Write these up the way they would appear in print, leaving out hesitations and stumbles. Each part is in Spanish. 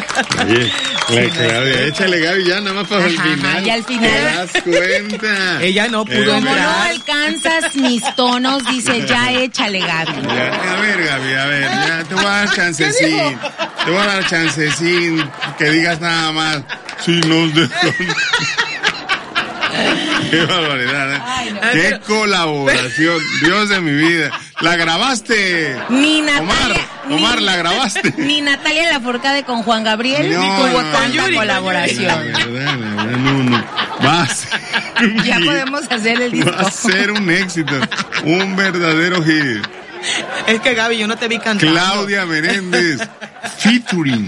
Oye, Claudia, échale, Gaby, ya nada más para el final. Ya al final. ¿Te das cuenta? Ella no pudo Como entrar. no alcanzas mis tonos, dice, ya échale, Gaby. Ya, a ver, Gaby, ya te voy a dar chancecín. Te voy a dar chancecín, que digas nada más. Sí, nos dejan. Qué barbaridad, ¿eh? Ay, no. Qué colaboración, Dios de mi vida. ¿La grabaste? Ni Natalia. Omar, ¿la grabaste? Ni Natalia Lafourcade con Juan Gabriel No, ni tuvo no, tanta Yuri, colaboración. La verdad, no. Va a ser un Ya hit. podemos hacer el disco. Va a ser un éxito, un verdadero hit. Es que Gaby, yo no te vi cantando. Claudia Menéndez, featuring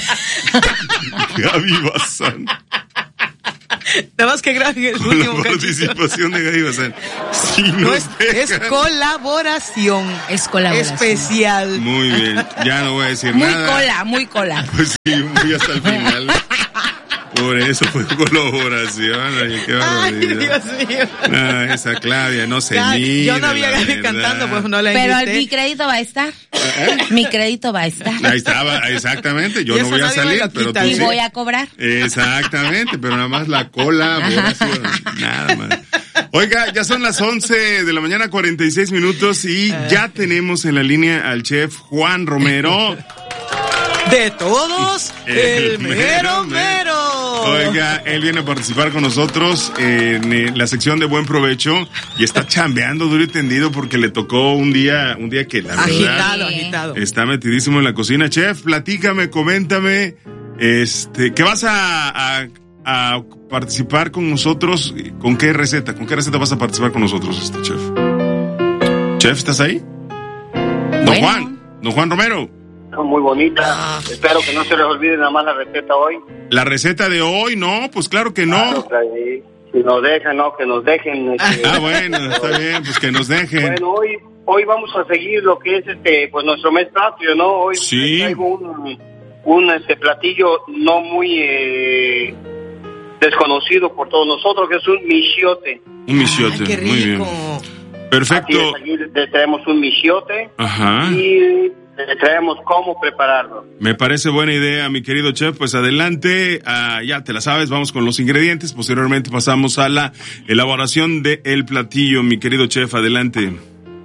Gaby Bazán. Nada más que Gaby el Con la último cachito. participación de Gaby Bazán. Si No nos es dejan. colaboración. Es colaboración. Especial. Muy bien, ya no voy a decir Muy nada. muy cola. Pues sí, muy hasta el final. Por eso fue colaboración. Oye, qué Ay, barbaridad. Dios mío. Ah, esa Claudia no se mide. Yo no había la Gaby verdad. cantando, pues no la Pero invité. mi crédito va a estar. Mi crédito va a estar. Ahí estaba, exactamente. Yo Y no eso voy a nadie me salir, lo pero quita. tú Y sí. voy a cobrar. Exactamente, pero nada más la colaboración. Nada más. Oiga, ya son las 11 de la mañana, 46 minutos y ya tenemos en la línea al chef Juan Romero. De todos, el mero mero. Oiga, él viene a participar con nosotros en la sección de Buen Provecho y está chambeando duro y tendido porque le tocó un día que la verdad Agitado. está metidísimo en la cocina. Chef, platícame, coméntame, que vas a participar con nosotros. ¿Con qué receta vas a participar con nosotros, chef? Chef, ¿estás ahí? Don Juan Romero. Muy bonita. Espero que no se les olvide nada más la receta hoy. La receta de hoy, no, pues claro que no. Claro, que si nos dejan, no, que nos dejen. Bueno, está bien, pues que nos dejen. Bueno, hoy vamos a seguir lo que es pues nuestro mes patrio, ¿no? Hoy Sí. traigo un platillo no muy desconocido por todos nosotros, que es un michiote. Un michiote, Ay, qué muy bien. rico. Perfecto. Así es, aquí le traemos un michiote. Ajá. Y le traemos cómo prepararlo. Me parece buena idea, mi querido chef. Pues adelante, ya te la sabes, vamos con los ingredientes. Posteriormente pasamos a la elaboración del platillo, mi querido chef. Adelante.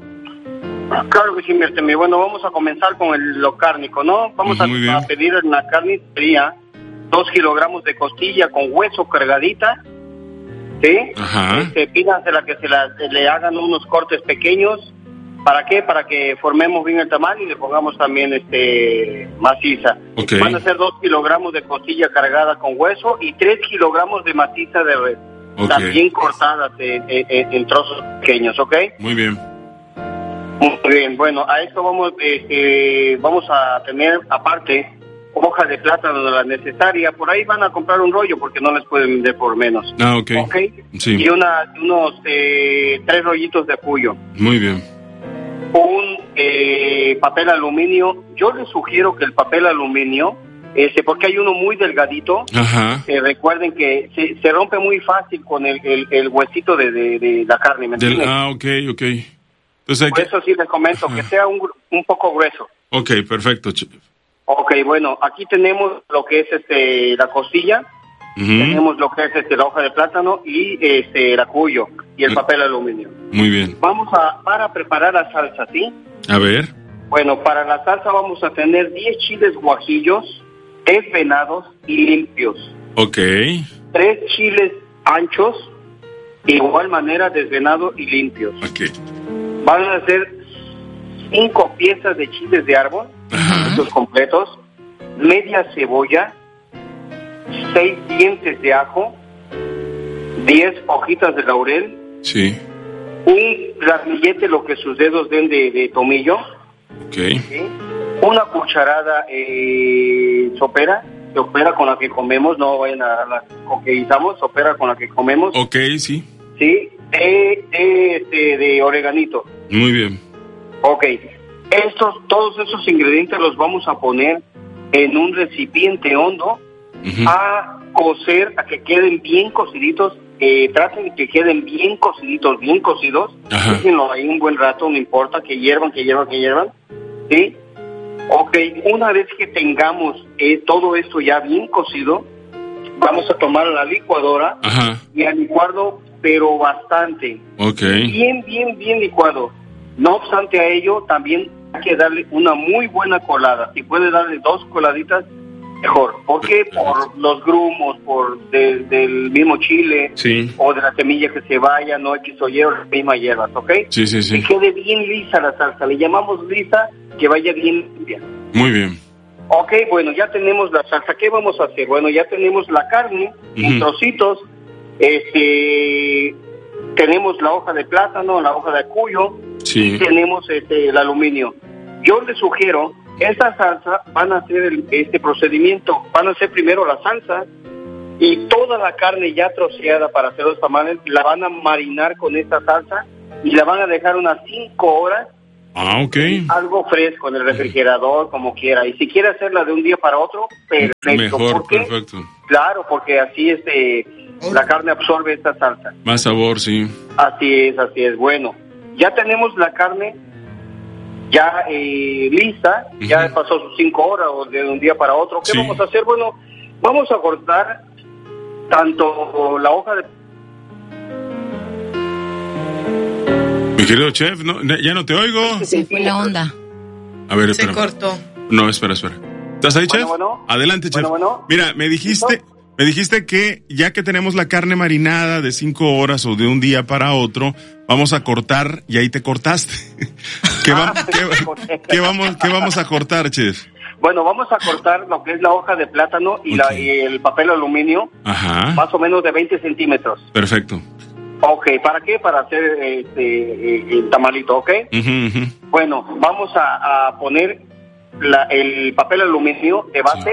Claro que sí, bueno, vamos a comenzar con lo cárnico, ¿no? Vamos Muy bien. a pedir en la carnicería 2 kilogramos de costilla con hueso cargadita, ¿sí? Ajá. Pídansela que le hagan unos cortes pequeños. ¿Para qué? Para que formemos bien el tamal y le pongamos también maciza. Ok. Van a ser 2 kilogramos de costilla cargada con hueso y 3 kilogramos de maciza de res. Ok. También cortadas en trozos pequeños, ¿ok? Muy bien. Muy bien, bueno, a esto vamos a tener aparte hoja de plátano de la necesaria. Por ahí van a comprar un rollo porque no les pueden vender por menos. Ah, ok. ¿Ok? Sí. Y unos 3 rollitos de puyo. Muy bien. Un papel aluminio. Yo les sugiero que el papel aluminio, porque hay uno muy delgadito. Ajá. Recuerden que se rompe muy fácil con el huesito de la carne, ¿me entienden? Ok. Entonces hay Por que... eso sí les comento que sea un poco grueso. Ok, perfecto, chef. Ok, bueno, aquí tenemos lo que es la costilla, Ujú. tenemos lo que es la hoja de plátano y el acuyo y el papel aluminio. Muy bien. Vamos para preparar la salsa, ¿sí? A ver. Bueno, para la salsa vamos a tener 10 chiles guajillos desvenados y limpios, Ok. 3 chiles anchos, de igual manera desvenados y limpios. Ok. Van a ser 5 piezas de chiles de árbol, Ajá. estos completos, media cebolla, 6 dientes de ajo, 10 hojitas de laurel, Sí. un ramillete, lo que sus dedos den de tomillo, Ok. ¿sí? Una cucharada sopera con la que comemos, no vayan a la que guisamos, sopera con la que comemos, Ok, sí. ¿sí? De oreganito. Muy bien. Ok, todos esos ingredientes los vamos a poner en un recipiente hondo Ujú. a cocer, a que queden bien cociditos. Traten de que queden bien cocidos. Ajá. Déjenlo ahí un buen rato, no importa, que hiervan, ¿sí? Ok, una vez que tengamos todo esto ya bien cocido, vamos a tomar la licuadora Ajá. y a licuarlo, pero bastante. Ok. Bien licuado. No obstante a ello, también hay que darle una muy buena colada. Si puede darle 2 coladitas, mejor. ¿Por qué? Por los grumos, del mismo chile, Sí. o de la semilla que se vaya, no X o Y, o las mismas hierbas, ¿ok? Sí. Que quede bien lisa la salsa. Le llamamos lisa, que vaya bien limpia. Muy bien. Ok, bueno, ya tenemos la salsa. ¿Qué vamos a hacer? Bueno, ya tenemos la carne en trocitos. Tenemos la hoja de plátano, la hoja de cuyo. Sí. Y tenemos el aluminio. Yo les sugiero, esta salsa van a hacer este procedimiento. Van a hacer primero la salsa y toda la carne ya troceada para hacer los tamales la van a marinar con esta salsa y la van a dejar unas 5 horas. Ah, ok. Algo fresco en el refrigerador, como quiera. Y si quiere hacerla de un día para otro, perfecto. Mejor, ¿Por qué? perfecto. Claro, porque así la carne absorbe esta salsa. Más sabor, sí. Así es. Bueno, ya tenemos la carne ya lista, ya pasó sus 5 horas o de un día para otro. ¿Qué vamos a hacer? Bueno, vamos a cortar tanto la hoja de... Mi querido chef, no, ya no te oigo. Se fue la onda. A ver, Se espera. cortó. No, espera. ¿Estás ahí, chef? Bueno. Adelante, chef. Bueno. Mira, me dijiste que ya que tenemos la carne marinada de 5 horas o de un día para otro, vamos a cortar, y ahí te cortaste. ¿Qué vamos a cortar, chef? Bueno, vamos a cortar lo que es la hoja de plátano y el papel aluminio. Ajá. Más o menos de 20 centímetros. Perfecto. Ok, ¿para qué? Para hacer el tamalito, ¿ok? Bueno, vamos a poner el papel aluminio de base.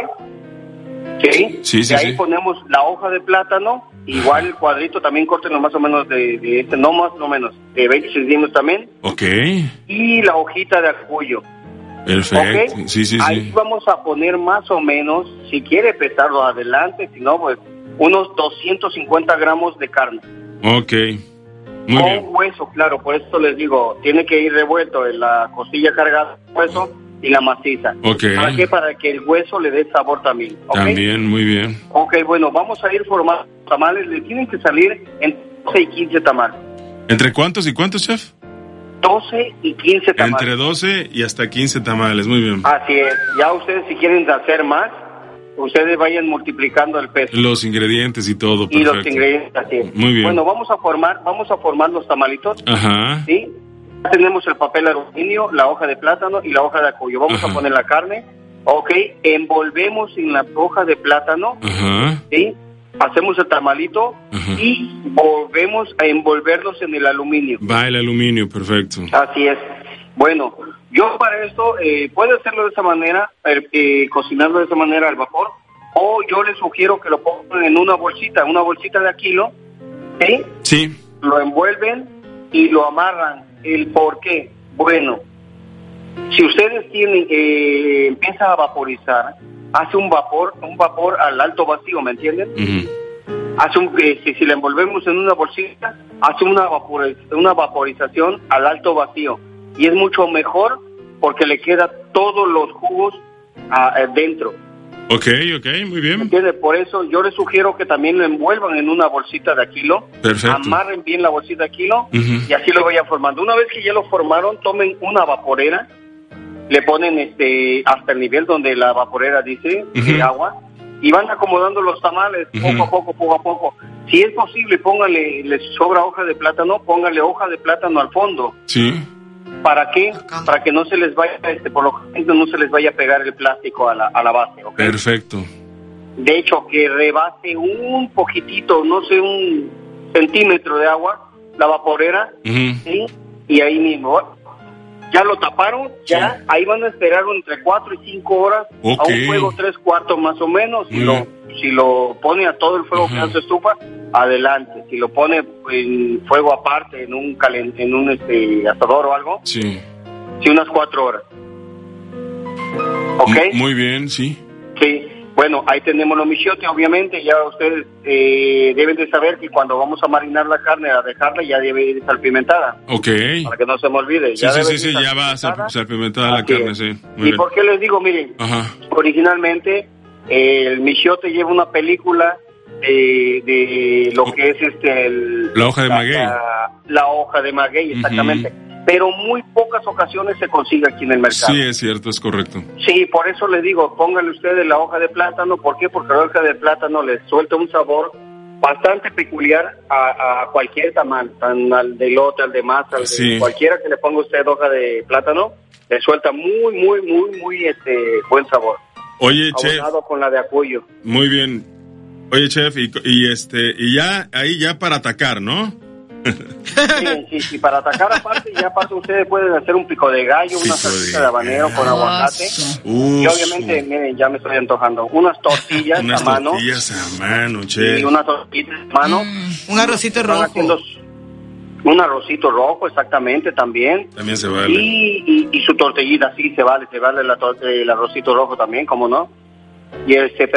Sí. Y ahí ponemos la hoja de plátano, igual el cuadrito también córtenlo más o menos no más o menos, de 20 centímetros también. Ok. Y la hojita de acuyo. Perfecto. ¿Okay? Sí. Ahí vamos a poner más o menos, si quiere pesarlo adelante, si no, pues unos 250 gramos de carne. Ok. Muy bien. Con hueso, claro, por eso les digo, tiene que ir revuelto en la costilla cargada de hueso y la maciza. Ok. ¿Para qué? Para que el hueso le dé sabor también. ¿Okay? También, muy bien. Ok, bueno, vamos a ir formando tamales. Le tienen que salir entre 12 y 15 tamales. ¿Entre cuántos y cuántos, chef? 12 y 15 tamales. Entre 12 y hasta 15 tamales, muy bien. Así es. Ya ustedes, si quieren hacer más, ustedes vayan multiplicando el peso. Los ingredientes y todo, perfecto. Y los ingredientes, así es. Muy bien. Bueno, vamos a formar los tamalitos. Ajá. ¿Sí? Ya tenemos el papel aluminio, la hoja de plátano y la hoja de acuyo. Vamos a poner la carne. Ok, envolvemos en la hoja de plátano. Ajá. ¿Sí? Hacemos el tamalito y volvemos a envolverlos en el aluminio. Va el aluminio, perfecto. Así es. Bueno, yo para esto puedo hacerlo de esa manera, cocinarlo de esa manera al vapor, o yo les sugiero que lo pongan en una bolsita de a kilo, ¿sí? Sí. Lo envuelven y lo amarran. ¿El por qué? Bueno, si ustedes empieza a vaporizar, hace un vapor al alto vacío, ¿me entienden? Hace si le envolvemos en una bolsita, hace una vaporización al alto vacío. Y es mucho mejor porque le queda todos los jugos dentro. Ok, muy bien. ¿Entiende? Por eso yo les sugiero que también lo envuelvan en una bolsita de a kilo. Perfecto. Amarren bien la bolsita de a kilo y así lo vayan formando. Una vez que ya lo formaron, tomen una vaporera, le ponen hasta el nivel donde la vaporera dice de agua y van acomodando los tamales poco a poco. Si es posible, póngale, les sobra hoja de plátano, póngale hoja de plátano al fondo. Sí. ¿Para qué? Para que no se les vaya, por lo tanto, no se les vaya a pegar el plástico a la base, ¿ok? Perfecto. De hecho, que rebase un poquitito, no sé, 1 centímetro de agua, la vaporera, ¿sí? Y ahí mismo, ya lo taparon, ya, ahí van a esperar entre 4 y 5 horas a un fuego 3/4 más o menos. Si lo pone a todo el fuego que no se estufa, adelante. Si lo pone en fuego aparte, en un asador o algo, sí, unas 4 horas. ¿Ok? Muy bien, sí. Sí. Bueno, Bueno, ahí tenemos los michiotes, obviamente. Ya ustedes deben de saber que cuando vamos a marinar la carne, a dejarla, ya debe ir salpimentada. Ok. Para que no se me olvide. Sí, ya va salpimentada la carne, sí. ¿Y por qué les digo? Miren, originalmente el michiote lleva una película de lo que es la hoja de maguey. La hoja de maguey, exactamente. Pero muy pocas ocasiones se consigue aquí en el mercado. Sí, es cierto, es correcto. Sí, por eso les digo, pónganle ustedes la hoja de plátano. ¿Por qué? Porque la hoja de plátano les suelta un sabor bastante peculiar a cualquier tamal, al de elote, al de masa, de cualquiera que le ponga usted hoja de plátano, le suelta muy buen sabor. Oye, chef, con la de acuyo. Muy bien. Oye, chef, y ya ahí ya para atacar, ¿no? Sí, para atacar aparte ustedes pueden hacer un pico de gallo, una salsita de habanero con aguacate. Y obviamente, miren, ya me estoy antojando. Unas tortillas a mano. Tortillas a mano, chef. Y unas tortillas a mano. Un arrocito rojo. Un arrocito rojo, exactamente, también. También se vale. Y su tortillita, sí, se vale el arrocito rojo también, ¿cómo no? Y